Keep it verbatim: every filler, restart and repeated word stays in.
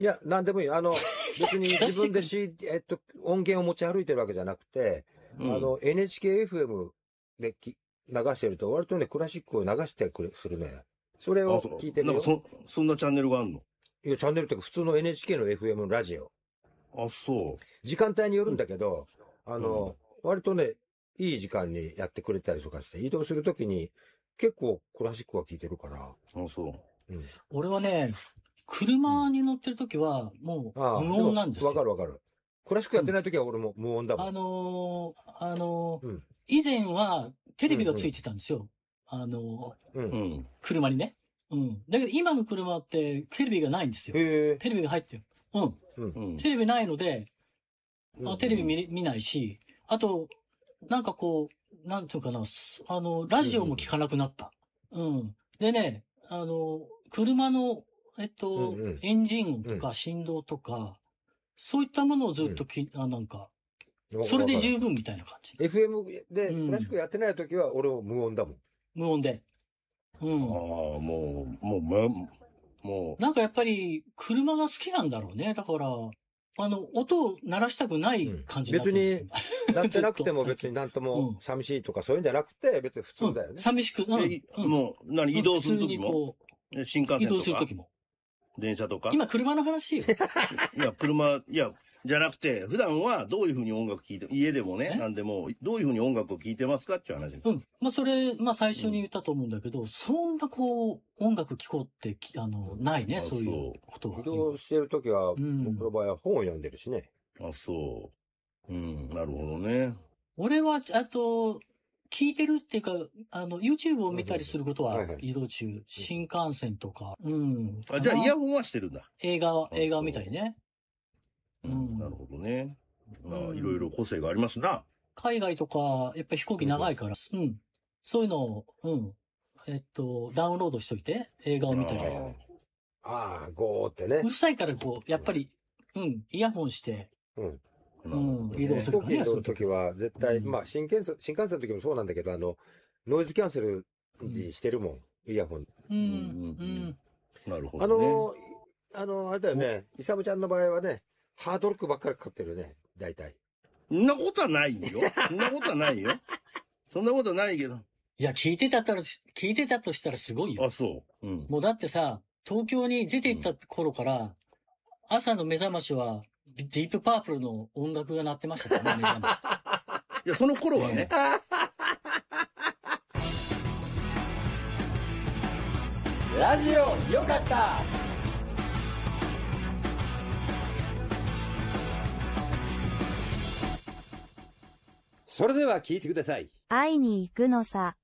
いや、なんでもいい。あの、別に自分でし、えっと、音源を持ち歩いてるわけじゃなくて、うん、あの、エヌエイチケーエフエム でき流してると、割とね、クラシックを流してくれ、するね。それを聞いてるよ。 なんかそ、そんなチャンネルがあるの？ いや、チャンネルっていうか、普通の エヌエイチケー の エフエム のラジオ。 あ、そう。 時間帯によるんだけど、うん、あの、うん、割とね、いい時間にやってくれたりとかして、移動するときに、結構クラシックは聴いてるから。 あ、そう。 うん、俺はね、車に乗ってるときは、もう、無音なんですよ。 わかるわかる。クラシックやってないときは俺も無音だもん。 あのー、あのー、うん、以前はテレビがついてたんですよ。うんうん、あのー、うん、車にね。うん。だけど今の車ってテレビがないんですよ。テレビが入ってる。うん。うん、テレビないので、あテレビ 見, 見ないし、あと、なんかこう、なんていうかな、あの、ラジオも聞かなくなった。うん、うん。でね、あの、車の、えっと、うんうん、エンジン音とか振動とか、うん、そういったものをずっとき、うん、あなんか、それで十分みたいな感じ。 エフエム でクラシックやってないときは俺も無音だもん。 無音で。うん。 ああ、もう、もう、もう、もう。なんかやっぱり車が好きなんだろうね。だから、あの、音を鳴らしたくない感じだと、 うん、別に、鳴ってなくても別になんとも寂しいとかそういうんじゃなくて、別に普通だよね。 うん、寂しく、うん。 もう、何、移動するときも、新幹線とか。 移動するときも。 電車とか。 今、車の話よ。 いや、車、いや、じゃなくて、普段はどういうふうに音楽聴いて、家でもね、なんでも、どういうふうに音楽を聴いてますかっていう話。 うん。まあ、それ、まあ、最初に言ったと思うんだけど、うん、そんなこう、音楽聴こうって、あの、ないね、そういうことは。 移動してるときは、うん、僕の場合は本を読んでるしね。 あ、そう。うん、なるほどね。 俺は、あと、聞いてるっていうか、あの、YouTube を見たりすることは移動中、はいはい、新幹線とか、うん。 あ、じゃあイヤホンはしてるんだ。 映画、映画を見たりね。 うん、なるほどね。まあ、いろいろ個性がありますな。 海外とか、やっぱり飛行機長いから、うん。そういうのを、うん。えっと、ダウンロードしといて、映画を見たり。 ああ、ゴーってね。 うるさいからこう、やっぱり、うん、イヤホンして、うん。うん、移動するからね。 飛行機の時は絶対、うん、まあ新幹線、新幹線の時もそうなんだけど、あの、ノイズキャンセルしてるもん、うん、イヤホン。 うん、うん。 なるほど、ね。 あの、あの、あれだよね、イサムちゃんの場合はね、ハードロックばっかりかかってるね、大体。 そんなことはないよ。そんなことはないよ。そんなことはないけど。 いや、聞いてたったら、聞いてたとしたらすごいよ。 あ、そう。うん、 もうだってさ、東京に出て行った頃から、うん、朝の目覚ましは、ディープパープルの音楽が鳴ってましたからね、目覚まし。 いや、その頃はね。 ラジオよかった。それでは聞いてください。 会いに行くのさ。